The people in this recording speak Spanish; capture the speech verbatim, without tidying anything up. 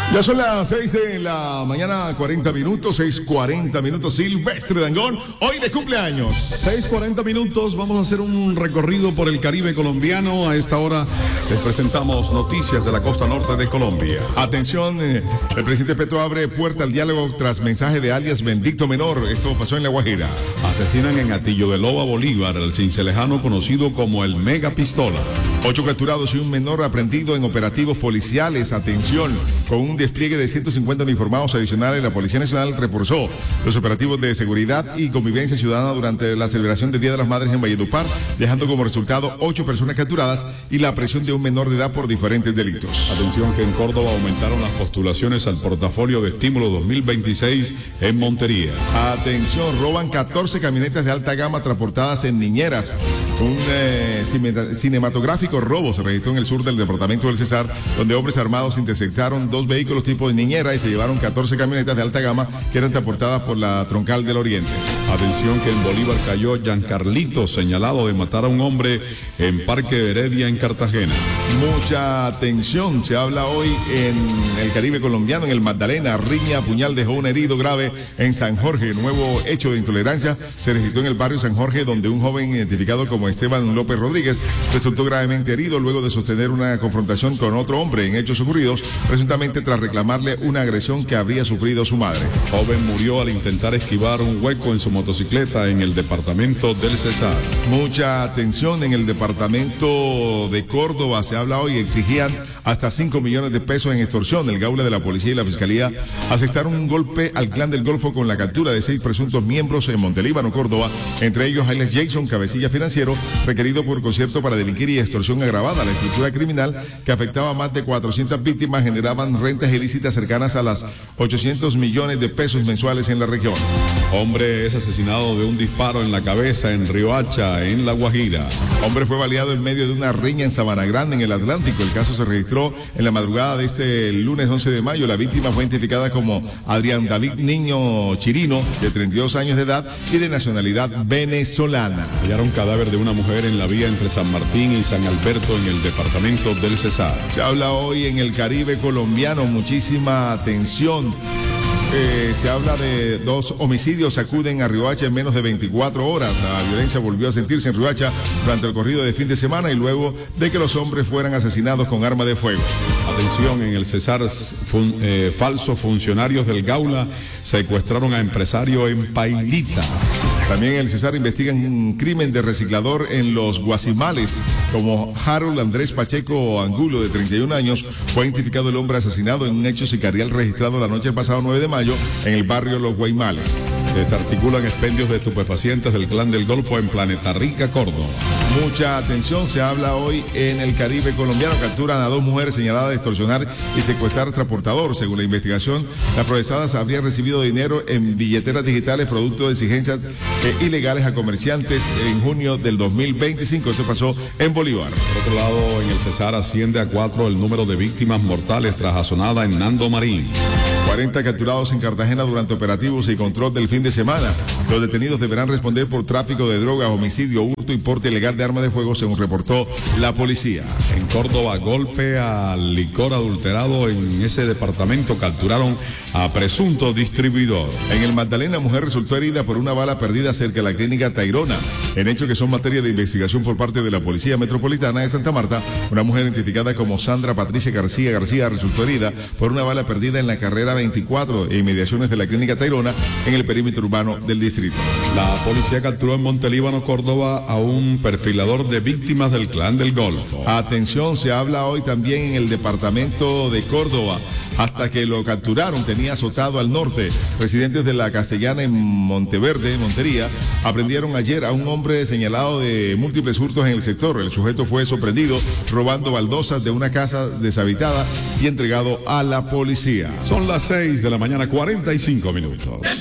Ya son las seis de la mañana, cuarenta minutos, seis cuarenta minutos. Silvestre Dangond, hoy de cumpleaños. seis cuarenta minutos, vamos a hacer un recorrido por el Caribe colombiano. A esta hora les presentamos noticias de la costa norte de Colombia. Atención, eh, el presidente Petro abre puerta al diálogo tras mensaje de alias Bendicto Menor. Esto pasó en La Guajira. Asesinan en Atillo de Loba, Bolívar, el cincelejano conocido como el Mega Pistola. Ocho capturados y un menor aprendido en operativos policiales. Atención, con un despliegue de ciento cincuenta uniformados adicionales, la Policía Nacional reforzó los operativos de seguridad y convivencia ciudadana durante la celebración del Día de las Madres en Valledupar, dejando como resultado ocho personas capturadas y la presión de un menor de edad por diferentes delitos. Atención que en Córdoba aumentaron las postulaciones al portafolio de estímulo dos mil veintiséis en Montería. Atención, roban catorce camionetas de alta gama transportadas en niñeras. Un eh, cinematográfico robo se registró en el sur del departamento del Cesar, donde hombres armados interceptaron dos vehículos tipo de niñera y se llevaron catorce camionetas de alta gama que eran transportadas por la troncal del Oriente. Atención que en Bolívar cayó Giancarlito, señalado de matar a un hombre en Parque Heredia en Cartagena. Mucha atención, se habla hoy en el Caribe colombiano, en el Magdalena. Riña a puñal dejó un herido grave en San Jorge. Nuevo hecho de intolerancia se registró en el barrio San Jorge, donde un joven identificado como Esteban López Rodríguez resultó gravemente herido luego de sostener una confrontación con otro hombre en hechos ocurridos presuntamente tras reclamarle una agresión que habría sufrido su madre. Joven murió al intentar esquivar un hueco en su motocicleta en el departamento del Cesar. Mucha atención, en el departamento de Córdoba se habla hoy, exigían hasta cinco millones de pesos en extorsión. El Gaula de la Policía y la Fiscalía asestaron un golpe al Clan del Golfo con la captura de seis presuntos miembros en Montelíbano, Córdoba, entre ellos Ailes Jason, cabecilla financiero, requerido por concierto para delinquir y extorsión agravada. La estructura criminal, que afectaba a más de cuatrocientas víctimas, generaban rentas ilícitas cercanas a las ochocientos millones de pesos mensuales en la región. Hombre es asesinado de un disparo en la cabeza en Riohacha, en La Guajira. Hombre fue baleado en medio de una riña en Sabana Grande, en el Atlántico. El caso se registró en la madrugada de este lunes once de mayo. La víctima fue identificada como Adrián David Niño Chirino, de treinta y dos años de edad y de nacionalidad venezolana. Hallaron cadáver de una mujer en la vía entre San Martín y San Alberto en el departamento del Cesar. Se habla hoy en el Caribe colombiano, muchísima atención. Eh, se habla de dos homicidios sacuden a Riohacha en menos de veinticuatro horas. La violencia volvió a sentirse en Riohacha durante el corrido de fin de semana y luego de que los hombres fueran asesinados con arma de fuego. Atención, en el Cesar, fun, eh, falsos funcionarios del Gaula secuestraron a empresario en Pailita. También en el Cesar investigan un crimen de reciclador en los Guasimales. Como Harold Andrés Pacheco Angulo, de treinta y un años, fue identificado el hombre asesinado en un hecho sicarial registrado la noche del pasado nueve de mayo en el barrio Los Guaymales. Desarticulan expendios de estupefacientes del Clan del Golfo en Planeta Rica, Córdoba. Mucha atención, se habla hoy en el Caribe colombiano. Capturan a dos mujeres señaladas de extorsionar y secuestrar transportador. Según la investigación, las procesadas habrían recibido dinero en billeteras digitales producto de exigencias eh, ilegales a comerciantes en junio del dos mil veinticinco. Esto pasó en Bolívar. Por otro lado, en el Cesar asciende a cuatro el número de víctimas mortales tras azonada en Nando Marín. cuarenta capturados en Cartagena durante operativos y control del fin de semana. Los detenidos deberán responder por tráfico de drogas, homicidio, hurto y porte ilegal de arma de fuego, según reportó la policía. En Córdoba, golpe al licor adulterado en ese departamento. Capturaron a presunto distribuidor. En el Magdalena, mujer resultó herida por una bala perdida cerca de la clínica Tayrona. En hechos que son materia de investigación por parte de la Policía Metropolitana de Santa Marta, una mujer identificada como Sandra Patricia García García resultó herida por una bala perdida en la carrera veinticuatro e inmediaciones de la clínica Tayrona en el perímetro urbano del distrito. La policía capturó en Montelíbano, Córdoba, a un perfilador de víctimas del Clan del Golfo. Atención, se habla hoy también en el departamento de Córdoba. Hasta que lo capturaron, tenía azotado al norte. Residentes de la Castellana en Monteverde, Montería, aprendieron ayer a un hombre señalado de múltiples hurtos en el sector. El sujeto fue sorprendido robando baldosas de una casa deshabitada y entregado a la policía. Son las seis de la mañana, cuarenta y cinco minutos.